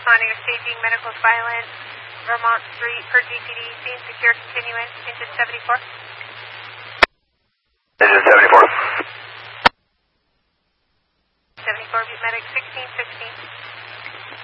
responding to staging medical violence, Vermont Street per GPD, scene secure, continuing, engine 74. Engine 74. 74, Butte Medic 1616.